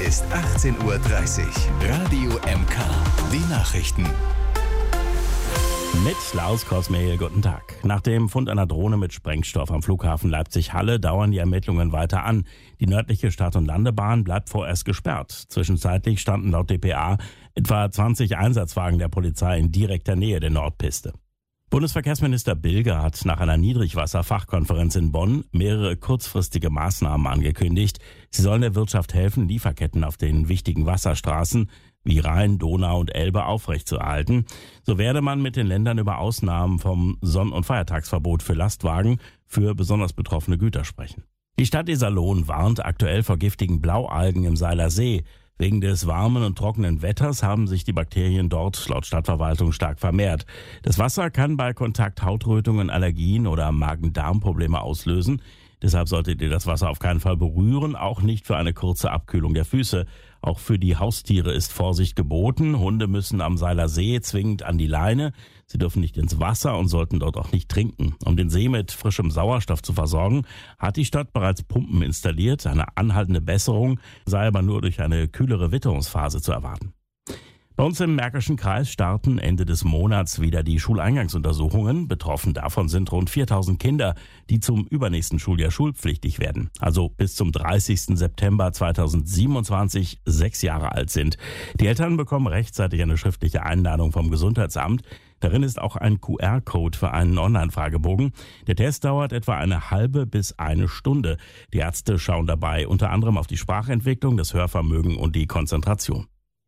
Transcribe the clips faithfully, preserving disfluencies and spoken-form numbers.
Ist achtzehn Uhr dreißig. Radio M K. Die Nachrichten. Mit Klaus Kosmehl, guten Tag. Nach dem Fund einer Drohne mit Sprengstoff am Flughafen Leipzig-Halle dauern die Ermittlungen weiter an. Die nördliche Start- und Landebahn bleibt vorerst gesperrt. Zwischenzeitlich standen laut D P A etwa zwanzig Einsatzwagen der Polizei in direkter Nähe der Nordpiste. Bundesverkehrsminister Bilger hat nach einer Niedrigwasserfachkonferenz in Bonn mehrere kurzfristige Maßnahmen angekündigt. Sie sollen der Wirtschaft helfen, Lieferketten auf den wichtigen Wasserstraßen wie Rhein, Donau und Elbe aufrechtzuerhalten. So werde man mit den Ländern über Ausnahmen vom Sonn- und Feiertagsverbot für Lastwagen für besonders betroffene Güter sprechen. Die Stadt Iserlohn warnt aktuell vor giftigen Blaualgen im Seiler See. Wegen des warmen und trockenen Wetters haben sich die Bakterien dort laut Stadtverwaltung stark vermehrt. Das Wasser kann bei Kontakt Hautrötungen, Allergien oder Magen-Darm-Probleme auslösen. Deshalb solltet ihr das Wasser auf keinen Fall berühren, auch nicht für eine kurze Abkühlung der Füße. Auch für die Haustiere ist Vorsicht geboten. Hunde müssen am Seiler See zwingend an die Leine. Sie dürfen nicht ins Wasser und sollten dort auch nicht trinken. Um den See mit frischem Sauerstoff zu versorgen, hat die Stadt bereits Pumpen installiert. Eine anhaltende Besserung sei aber nur durch eine kühlere Witterungsphase zu erwarten. Bei uns im Märkischen Kreis starten Ende des Monats wieder die Schuleingangsuntersuchungen. Betroffen davon sind rund viertausend Kinder, die zum übernächsten Schuljahr schulpflichtig werden. Also bis zum dreißigsten September zweitausendsiebenundzwanzig sechs Jahre alt sind. Die Eltern bekommen rechtzeitig eine schriftliche Einladung vom Gesundheitsamt. Darin ist auch ein Q R-Code für einen Online-Fragebogen. Der Test dauert etwa eine halbe bis eine Stunde. Die Ärzte schauen dabei unter anderem auf die Sprachentwicklung, das Hörvermögen und die Konzentration.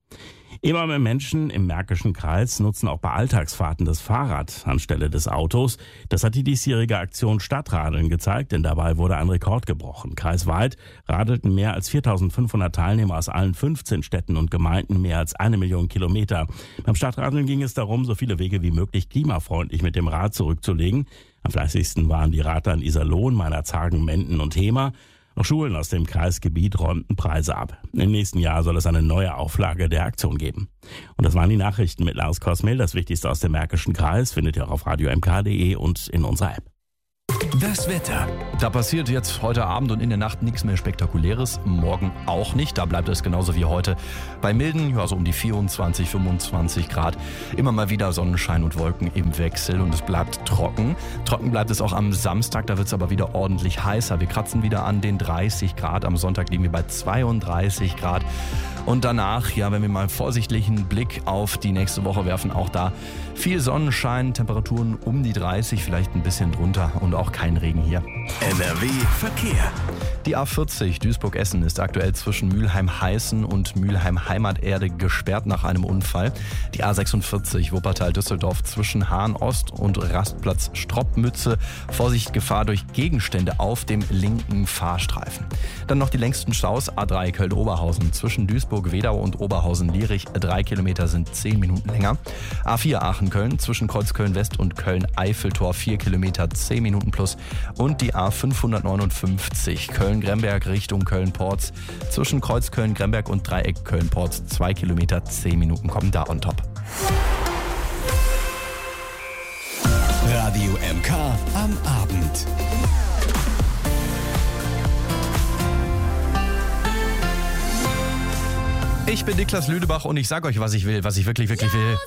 Immer mehr Menschen im Märkischen Kreis nutzen auch bei Alltagsfahrten das Fahrrad anstelle des Autos. Das hat die diesjährige Aktion Stadtradeln gezeigt, denn dabei wurde ein Rekord gebrochen. Kreisweit radelten mehr als viertausendfünfhundert Teilnehmer aus allen fünfzehn Städten und Gemeinden mehr als eine Million Kilometer. Beim Stadtradeln ging es darum, so viele Wege wie möglich klimafreundlich mit dem Rad zurückzulegen. Am fleißigsten waren die Radler in Iserlohn, Meinerzhagen, Menden und Hemer. Auch Schulen aus dem Kreisgebiet räumten Preise ab. Im nächsten Jahr soll es eine neue Auflage der Aktion geben. Und das waren die Nachrichten mit Lars Kosmehl. Das Wichtigste aus dem Märkischen Kreis findet ihr auch auf radio m k punkt d e und in unserer App. Das Wetter. Da passiert jetzt heute Abend und in der Nacht nichts mehr Spektakuläres. Morgen auch nicht. Da bleibt es genauso wie heute. Bei milden, ja so um die vierundzwanzig, fünfundzwanzig Grad. Immer mal wieder Sonnenschein und Wolken im Wechsel und es bleibt trocken. Trocken bleibt es auch am Samstag. Da wird es aber wieder ordentlich heißer. Wir kratzen wieder an den dreißig Grad. Am Sonntag liegen wir bei zweiunddreißig Grad. Und danach, ja, wenn wir mal vorsichtig einen Blick auf die nächste Woche werfen, auch da viel Sonnenschein, Temperaturen um die dreißig, vielleicht ein bisschen drunter und auch kein Regen hier. N R W Verkehr. Die A vierzig Duisburg-Essen ist aktuell zwischen Mülheim-Heißen und Mülheim-Heimaterde gesperrt nach einem Unfall. Die A sechsundvierzig Wuppertal-Düsseldorf zwischen Hahn-Ost und Rastplatz Stroppmütze. Vorsicht, Gefahr durch Gegenstände auf dem linken Fahrstreifen. Dann noch die längsten Staus. A drei Köln-Oberhausen zwischen Duisburg-Wedau und Oberhausen-Lierich. Drei Kilometer sind zehn Minuten länger. A vier Aachen-Köln zwischen Kreuzköln-West und Köln-Eiffeltor. Vier Kilometer, zehn Minuten plus. Und die A fünfhundertneunundfünfzig Köln-Gremberg Richtung Köln-Porz zwischen Kreuz Köln-Gremberg und Dreieck Köln-Porz. Zwei Kilometer, zehn Minuten kommen da on top. Radio M K am Abend. Ich bin Niklas Lüdebach und ich sag euch, was ich will, was ich wirklich, wirklich will.